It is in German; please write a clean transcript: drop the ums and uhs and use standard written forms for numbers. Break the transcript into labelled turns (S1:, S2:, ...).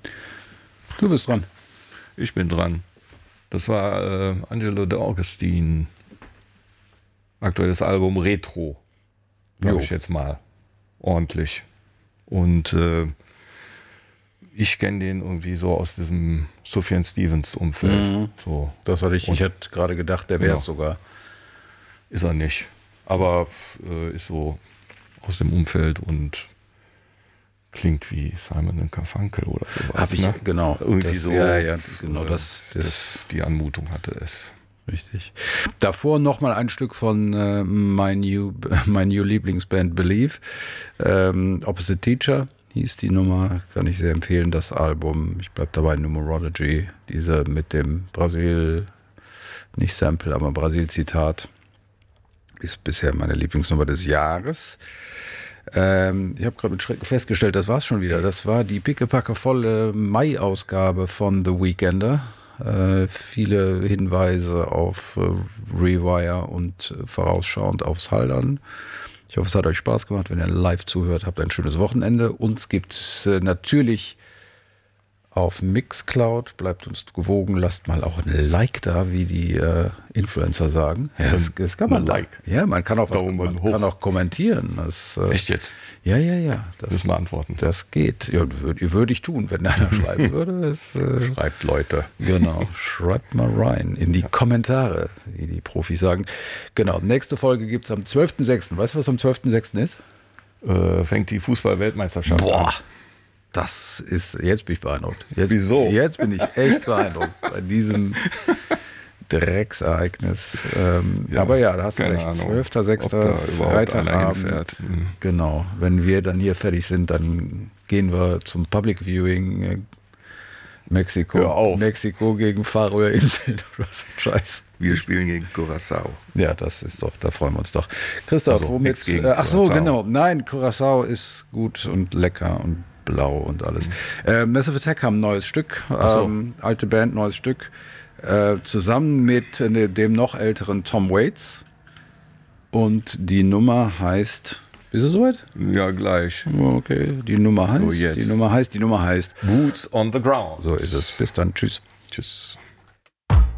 S1: Du bist dran.
S2: Ich bin dran. Das war Angelo D'Augustin. Aktuelles Album Retro. Sag ich jetzt mal. Ordentlich. Und ich kenne den irgendwie so aus diesem Sufjan Stevens Umfeld. So.
S1: Das hatte ich. Ich hätte gerade gedacht, der wäre es sogar.
S2: Ist er nicht. Aber ist so aus dem Umfeld und klingt wie Simon & Garfunkel oder sowas.
S1: Hab ich,
S2: ne?
S1: Genau.
S2: Irgendwie
S1: das,
S2: so.
S1: Ja, genau. Das
S2: die Anmutung hatte es.
S1: Richtig. Davor nochmal ein Stück von My New Lieblingsband Believe. Opposite Teacher hieß die Nummer. Kann ich sehr empfehlen, das Album. Ich bleibe dabei, Numerology. Diese mit dem Brasil, nicht Sample, aber Brasil-Zitat. Ist bisher meine Lieblingsnummer des Jahres. Ich habe gerade mit Schrecken festgestellt, das war es schon wieder. Das war die pickepackevolle Mai-Ausgabe von The Weekender. Viele Hinweise auf Rewire und vorausschauend aufs Haldern. Ich hoffe, es hat euch Spaß gemacht. Wenn ihr live zuhört, habt ein schönes Wochenende. Uns gibt es natürlich auf Mixcloud. Bleibt uns gewogen. Lasst mal auch ein Like da, wie die Influencer sagen. Ja, das kann man
S2: Like.
S1: Ja, man kann auch kann auch kommentieren. Das,
S2: Echt jetzt?
S1: Ja. Das
S2: müssen wir antworten.
S1: Das geht. Ja, würde ich tun, wenn einer schreiben würde.
S2: Schreibt Leute.
S1: Genau. Schreibt mal rein in die Kommentare, wie die Profis sagen. Genau. Nächste Folge gibt es am 12.06. Weißt du, was am 12.06. ist?
S2: Fängt die Fußball-Weltmeisterschaft an.
S1: Das ist, jetzt bin ich beeindruckt.
S2: Wieso?
S1: Jetzt bin ich echt beeindruckt bei diesem Drecksereignis. Aber ja, da hast du recht. 12.06. Freitagabend. Genau. Wenn wir dann hier fertig sind, dann gehen wir zum Public Viewing. Mexiko gegen Färöerinseln oder so Scheiß.
S2: Wir spielen gegen Curaçao.
S1: Ja, das ist doch, da freuen wir uns doch. Christoph,
S2: also,
S1: womit? Ach so, genau. Nein, Curaçao ist gut und lecker und blau und alles. Massive Attack haben ein neues Stück, alte Band, neues Stück, zusammen mit dem noch älteren Tom Waits. Und die Nummer heißt, ist es soweit?
S2: Ja, gleich.
S1: Okay, die Nummer heißt,
S2: so jetzt.
S1: die Nummer heißt
S2: Boots on the Ground.
S1: So ist es. Bis dann, tschüss.
S2: Tschüss.